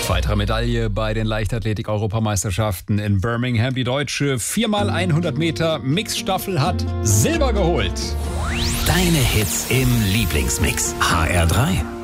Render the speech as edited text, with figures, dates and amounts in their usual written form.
Weitere Medaille bei den Leichtathletik-Europameisterschaften in Birmingham. Die deutsche 4x100 Meter Mixstaffel hat Silber geholt. Deine Hits im Lieblingsmix. HR3.